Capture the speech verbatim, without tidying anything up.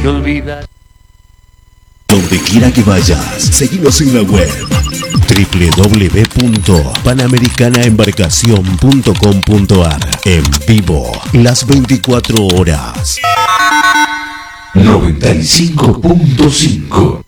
que olvidar. Donde quiera que vayas, seguinos en la web doble u doble u doble u punto panamericana embarcación punto com punto ar. En vivo, las veinticuatro horas. noventa y cinco punto cinco